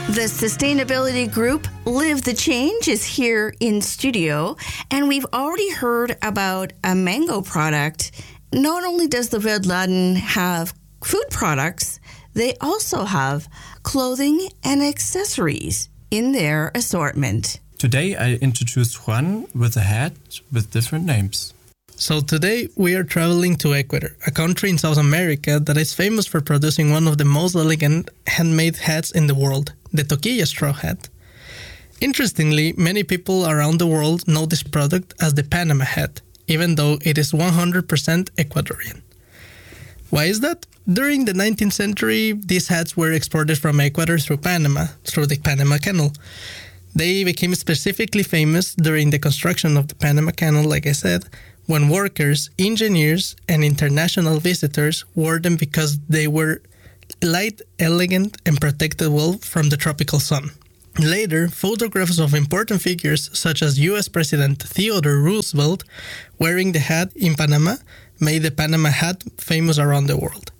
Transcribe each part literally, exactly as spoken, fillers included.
The sustainability group Live the Change is here in studio, and we've already heard about a mango product. Not only does the Veldladen have food products, they also have clothing and accessories in their assortment. Today I introduce Juan with a hat with different names. So today we are traveling to Ecuador, a country in South America that is famous for producing one of the most elegant handmade hats in the world, the toquilla straw hat. Interestingly, many people around the world know this product as the Panama hat, even though it is one hundred percent Ecuadorian. Why is that? During the nineteenth century, these hats were exported from Ecuador through Panama, through the Panama Canal. They became specifically famous during the construction of the Panama Canal, like I said, when workers, engineers, and international visitors wore them because they were light, elegant, and protected well from the tropical sun. Later, photographs of important figures such as U S President Theodore Roosevelt wearing the hat in Panama made the Panama hat famous around the world.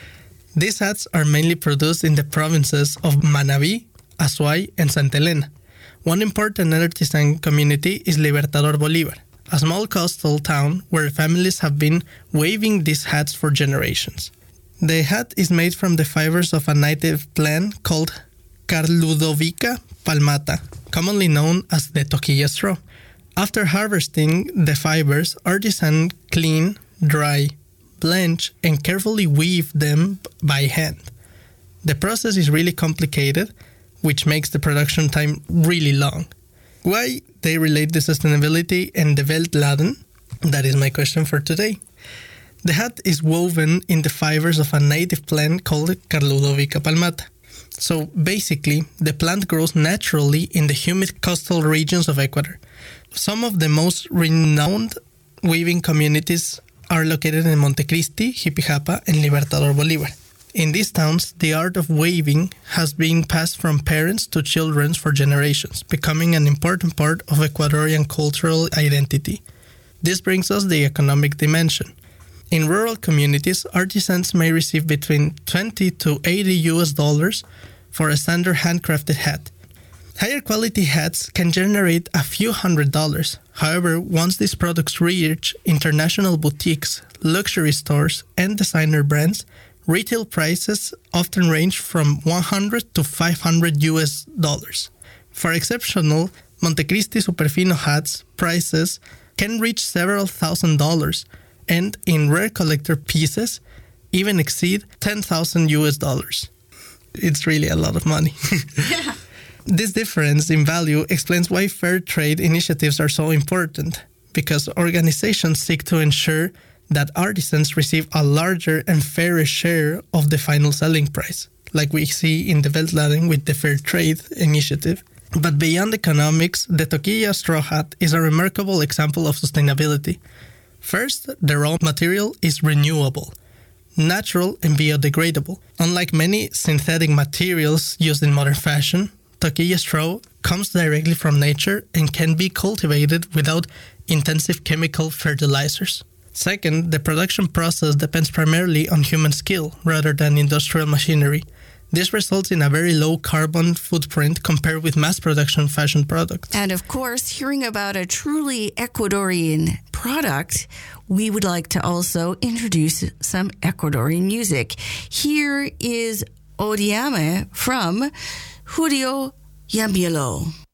These hats are mainly produced in the provinces of Manabí, Azuay, and Santa Elena. One important artisan community is Libertador Bolívar, a small coastal town where families have been waving these hats for generations. The hat is made from the fibers of a native plant called Carludovica palmata, commonly known as the toquilla straw. After harvesting the fibers, artisans clean, dry, blanch, and carefully weave them by hand. The process is really complicated, which makes the production time really long. Why they relate to sustainability and the Veldladen? That is my question for today. The hat is woven in the fibers of a native plant called Carludovica palmata. So basically, the plant grows naturally in the humid coastal regions of Ecuador. Some of the most renowned weaving communities are located in Montecristi, Jipijapa, and Libertador Bolívar. In these towns, the art of weaving has been passed from parents to children for generations, becoming an important part of Ecuadorian cultural identity. This brings us the economic dimension. In rural communities, artisans may receive between twenty to eighty U S dollars for a standard handcrafted hat. Higher quality hats can generate a few hundred dollars. However, once these products reach international boutiques, luxury stores, and designer brands, retail prices often range from one hundred to five hundred U S dollars. For exceptional Montecristi Superfino hats, prices can reach several thousand dollars, and in rare collector pieces, even exceed ten thousand U S dollars. It's really a lot of money. Yeah. This difference in value explains why fair trade initiatives are so important, because organizations seek to ensure that artisans receive a larger and fairer share of the final selling price, like we see in the Veldladen with the Fair Trade Initiative. But beyond economics, the toquilla straw hat is a remarkable example of sustainability. First, the raw material is renewable, natural, and biodegradable. Unlike many synthetic materials used in modern fashion, toquilla straw comes directly from nature and can be cultivated without intensive chemical fertilizers. Second, the production process depends primarily on human skill rather than industrial machinery. This results in a very low carbon footprint compared with mass production fashion products. And of course, hearing about a truly Ecuadorian product, we would like to also introduce some Ecuadorian music. Here is Odiame from Julio Yambielo.